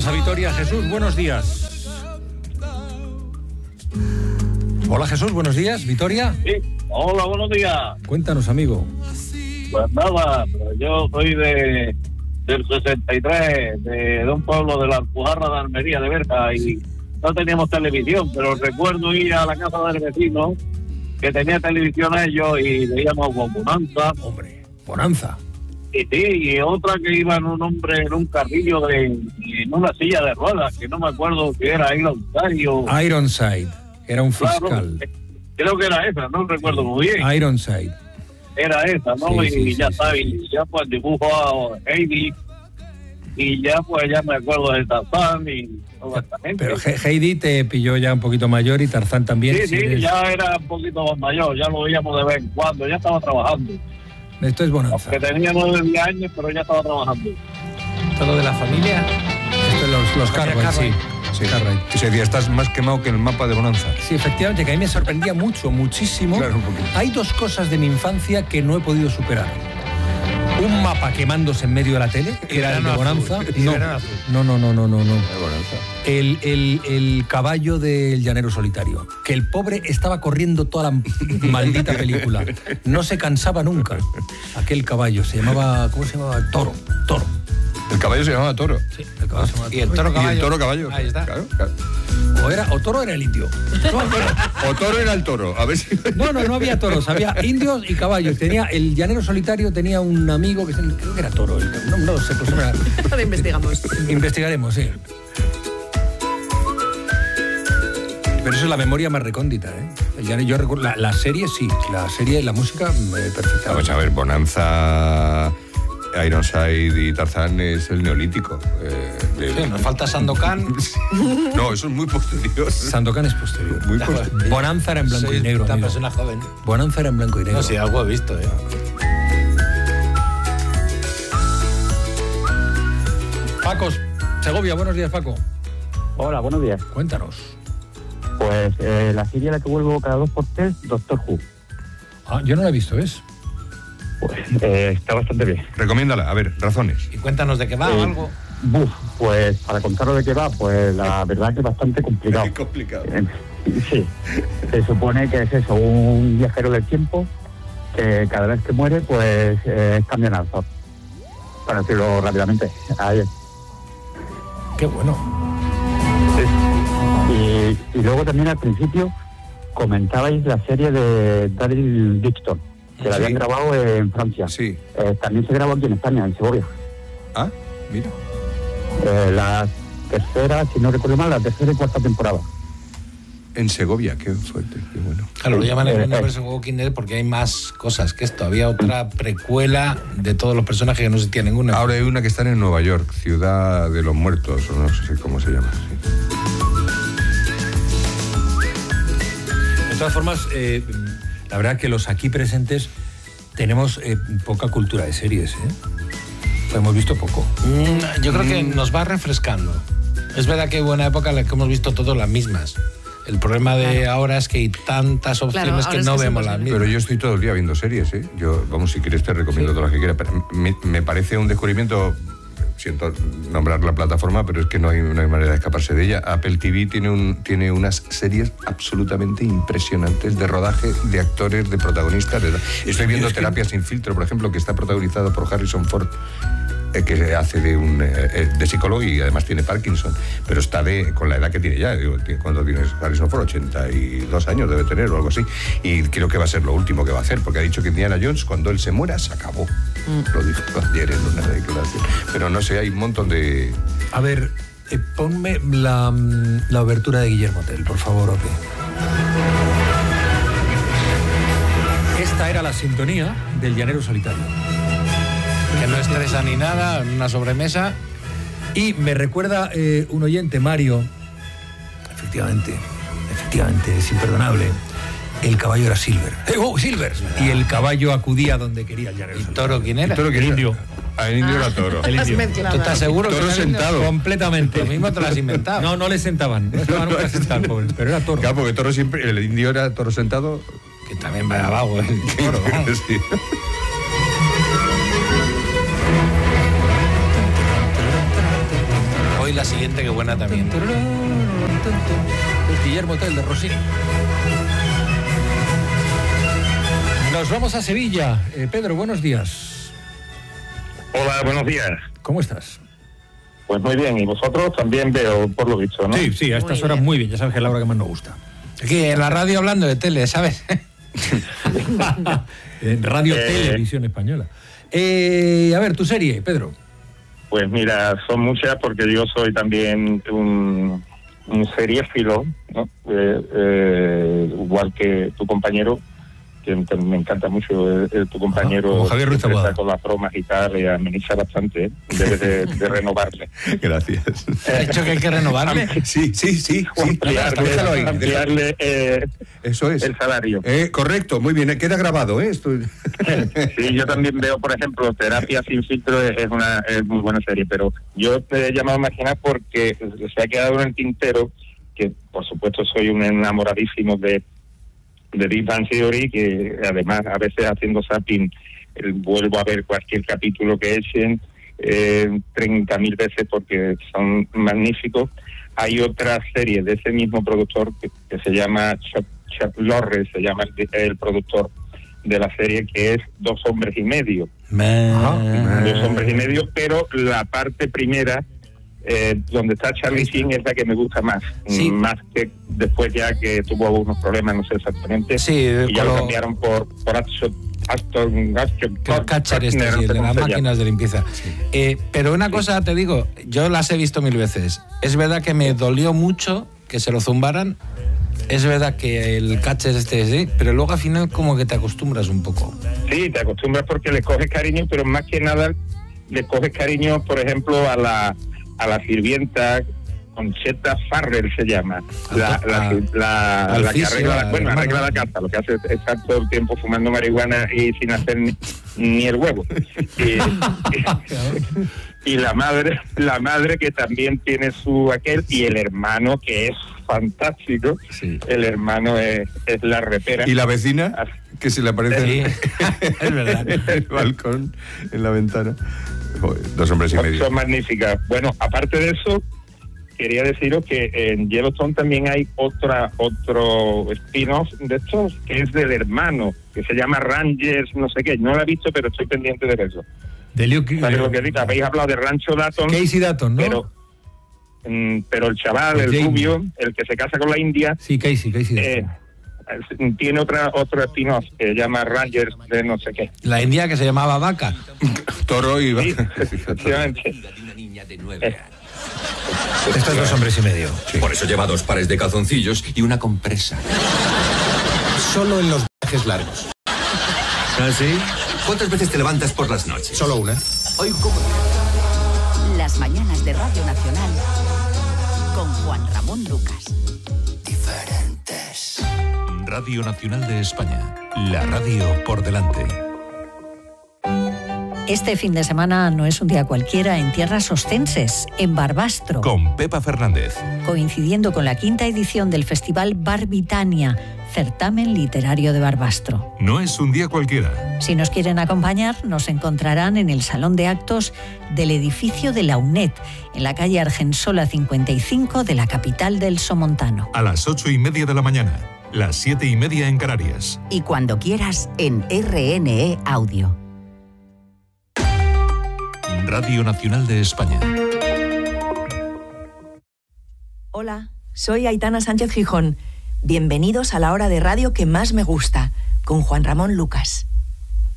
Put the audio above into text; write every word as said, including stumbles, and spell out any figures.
Vamos a Vitoria. Jesús, buenos días. Hola Jesús, buenos días. ¿Vitoria? Sí, hola, buenos días. Cuéntanos, amigo. Pues nada, yo soy de del sesenta y tres, de, de un pueblo de la Alpujarra de Almería, de Berja, y no teníamos televisión, pero recuerdo ir a la casa del vecino que tenía televisión ellos y veíamos Bonanza. Hombre, Bonanza. Y sí, y otra que iba en un hombre en un carrillo de en una silla de ruedas, que no me acuerdo si era Ironside o... Ironside, era un fiscal. Claro, creo que era esa, no recuerdo muy bien. Ironside. Era esa, ¿no? Sí, y sí, ya sí, está, sí, y sí. ya pues dibujo a Heidi, y ya pues ya me acuerdo de Tarzán y toda esta gente. Pero He- Heidi te pilló ya un poquito mayor y Tarzán también. Sí, si sí, eres- ya era un poquito más mayor, ya lo veíamos de vez en cuando, ya estaba trabajando. Esto es Bonanza. Que tenía nueve, diez años, pero ya estaba trabajando. Todo de la familia. Esto es los, los Familia Cartwright, sí. Cartwright. Sí. Cartwright. Ese día estás más quemado que el mapa de Bonanza. Sí, efectivamente, que a mí me sorprendía mucho, muchísimo. Claro, un poquito. Hay dos cosas de mi infancia que no he podido superar. Un mapa quemándose en medio de la tele, que era el de Verano Bonanza. azul. Y No, verano azul. no, no, no, no, no, no. De Bonanza. El, el, el caballo del llanero solitario. Que el pobre estaba corriendo toda la maldita película. No se cansaba nunca. Aquel caballo se llamaba, ¿cómo se llamaba? Toro. Toro. El caballo se llamaba Toro. Sí, el caballo se llamaba Y el Toro. toro caballo. Y el toro caballo. Ahí está. Claro, claro. O, era, o Toro era el indio. No, pero- O Toro era el toro. A ver si. No, no, no había toros, había indios y caballos. Tenía el llanero solitario, tenía un amigo que se- creo que era toro. el- No, no sé, pues era- Lo investigamos. investigaremos, sí. Pero eso es la memoria más recóndita, ¿eh? El llanero, yo recuerdo, la, la serie sí, la serie, la música eh, perfecta. Vamos a ver, Bonanza, Ironside y Tarzán es el neolítico. eh, de- Sí, nos falta Sandokan. No, eso es muy posterior. Sandokan es posterior. Muy posterior. Bonanza era en blanco Soy y negro, Una amigo. persona joven. Bonanza era en blanco y negro. No sé, algo he visto, ¿eh? Paco, Segovia, buenos días, Paco. Hola, buenos días. Cuéntanos. Pues eh, la serie a la que vuelvo cada dos por tres, Doctor Who. Ah, yo no la he visto, ¿es? Pues eh, está bastante bien. Recomiéndala, a ver, razones. Y cuéntanos de qué va o Eh, algo. Buf, pues para contaros de qué va, pues la verdad que es bastante complicado. Es complicado. Eh, sí, se supone que es eso, un viajero del tiempo que cada vez que muere, pues eh, cambian al Zod. Para decirlo rápidamente. Ahí es. Qué bueno. Y, y luego también al principio comentabais la serie de Daryl Dixon, que la Sí. habían grabado en Francia. Sí. Eh, también se grabó aquí en España, en Segovia. Ah, mira. Eh, la tercera, si no recuerdo mal, la tercera y cuarta temporada. En Segovia, qué fuerte, qué bueno. Claro, lo llaman eh, el eh. universo Walking Dead porque hay más cosas que esto. Había otra precuela de todos los personajes que no existía ninguna. Ahora hay una que está en Nueva York, Ciudad de los Muertos, o no sé cómo se llama. sí. De todas formas, eh, la verdad que los aquí presentes tenemos eh, poca cultura de series, ¿eh? Hemos visto poco. Mm, yo creo que nos va refrescando. Es verdad que hubo una época en la que hemos visto todas las mismas. El problema de Claro. ahora es que hay tantas opciones Claro, ahora que es no que vemos somos las libres. mismas. Pero yo estoy todo el día viendo series, ¿eh? Yo, vamos, si quieres te recomiendo todas las que quieras. Pero me, me parece un descubrimiento, siento nombrar la plataforma, pero es que no hay, no hay manera de escaparse de ella. Apple T V tiene, un, tiene unas series absolutamente impresionantes de rodaje, de actores, de protagonistas. de- Estoy viendo Es que- Terapia sin filtro, por ejemplo, que está protagonizado por Harrison Ford, eh, que hace de un eh, de psicólogo y además tiene Parkinson, pero está de con la edad que tiene ya. Digo, cuando tienes Harrison Ford, ochenta y dos años debe tener o algo así, y creo que va a ser lo último que va a hacer, porque ha dicho que Indiana Jones, cuando él se muera, se acabó. Lo dijo ayer en una declaración. Pero no sé, hay un montón de... A ver, eh, ponme la, mm, la obertura de Guillermo Tell, por favor, Ope. Esta era la sintonía del llanero solitario. Que no estresa ni nada, en una sobremesa. Y me recuerda eh, un oyente, Mario, efectivamente, efectivamente, es imperdonable. El caballo era Silver. Eh, ¡Oh, Silver! Y el caballo acudía donde quería el llanero ¿Y solitario. Toro quién era? ¿Toro quién El era? indio. Ah, el indio era Toro. El Has indio. mezclado. ¿Tú estás seguro que Toro era el indio? sentado. Completamente. Lo mismo te lo has inventado. No, no le sentaban. No estaban nunca sentados, pobres, pero era Toro. Claro, porque Toro siempre... El indio era Toro sentado... Que también vaya vago el toro, vamos. Sí. Hoy la siguiente, que buena también. Guillermo Tell de Rossini. Nos vamos a Sevilla. Eh, Pedro, buenos días. Hola, buenos días. ¿Cómo estás? Pues muy bien, y vosotros también veo, por lo visto, ¿no? Sí, sí, a estas Muy horas bien. muy bien. Ya sabes que es la hora que más nos gusta. Aquí en la radio hablando de tele, ¿sabes? En Radio Eh. Televisión Española. Eh, a ver, tu serie, Pedro. Pues mira, son muchas porque yo soy también un, un seriéfilo, ¿no? Eh, eh, igual que tu compañero, que me encanta mucho eh, eh, tu compañero. Como Javier Ruiz siempre Taboada. está con las bromas y tal, y ameniza bastante, ¿eh? Debes de, de renovarle. Gracias. ¿Ha dicho que hay que renovarle? Sí, sí, sí. O sí. ampliarle, Déjalo ahí, ampliarle eh, Eso es. el salario. Eh, correcto, muy bien. Queda grabado, ¿eh? Esto... Sí, yo también veo, por ejemplo, Terapia sin filtro es es una es muy buena serie, pero yo te he llamado a imaginar porque se ha quedado en el tintero, que por supuesto soy un enamoradísimo de, de Big Bang Theory, que además a veces haciendo zapping eh, vuelvo a ver cualquier capítulo que echen eh, treinta mil veces porque son magníficos. Hay otra serie de ese mismo productor que, que se llama Chuck, Chuck Lorre, se llama el, el productor de la serie, que es Dos hombres y medio. Man. Dos hombres y medio, pero la parte primera, eh, donde está Charlie Sheen, es la que me gusta más. Sí. Más que después ya que tuvo algunos problemas, no sé exactamente. Sí, y ya con lo lo- cambiaron por, por Aston, Aston, Aston El catcher este, Kutcher, no sí, sé de cómo las se llama. máquinas de limpieza. Eh, pero una cosa te digo, yo las he visto mil veces. Es verdad que me dolió mucho que se lo zumbaran. Es verdad que el catcher este, sí, pero luego al final como que te acostumbras un poco. Sí, te acostumbras porque le coges cariño, pero más que nada le coges cariño, por ejemplo, a la a la sirvienta, Conchetta Farrell se llama, la, la, la, Al la que fisio, arregla, la bueno, hermana. arregla la casa, lo que hace es estar todo el tiempo fumando marihuana y sin hacer ni, ni el huevo. Y, y la madre, la madre que también tiene su aquel, y el hermano que es fantástico, Sí. el hermano es, es la repera. ¿Y la vecina? Que se le aparece Sí, en- es verdad. en el balcón, en la ventana. Joder, dos hombres y Son, medio. son magníficas. Bueno, aparte de eso, quería deciros que en Yellowstone también hay otra otro spin-off de estos, que es del hermano, que se llama Rangers, no sé qué. No lo he visto, pero estoy pendiente de verlo. De Luke, ¿Sabes lo que digo? Habéis hablado de Rancho Dayton, Casey Dutton, ¿no? pero, mm, pero el chaval, El el Jamie. rubio, el que se casa con la India, Sí, Casey, Casey eh, Dutton. tiene otra otro spin-off que se llama Rangers de no sé qué. La india que se llamaba Vaca. Toro y... Sí, efectivamente. Eh, Estos dos hombres y medio. Por eso lleva dos pares de calzoncillos y una compresa. Solo en los viajes largos. ¿Ah, sí? ¿Cuántas veces te levantas por las noches? Solo una. Ay, ¿cómo? Las mañanas de Radio Nacional con Juan Ramón Lucas. Diferentes. Radio Nacional de España. La radio por delante. Este fin de semana no es un día cualquiera en tierras ostenses, en Barbastro, Con Pepa Fernández. coincidiendo con la quinta edición del Festival Barbitania, certamen literario de Barbastro. No es un día cualquiera. Si nos quieren acompañar, nos encontrarán en el Salón de Actos del edificio de la UNED, en la calle Argensola cincuenta y cinco de la capital del Somontano. A las ocho y media de la mañana. Las siete y media en Canarias. Y cuando quieras en R N E Audio. Radio Nacional de España. Hola, soy Aitana Sánchez Gijón. Bienvenidos a la hora de radio que más me gusta, con Juan Ramón Lucas.